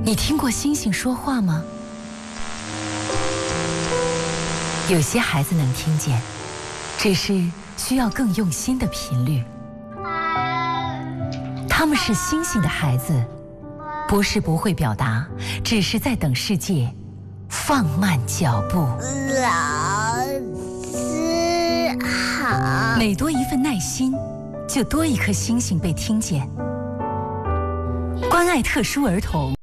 你听过星星说话吗？有些孩子能听见，只是需要更用心的频率。他们是星星的孩子，不是不会表达，只是在等世界放慢脚步。 老师好。 每多一份耐心，就多一颗星星被听见。关爱特殊儿童，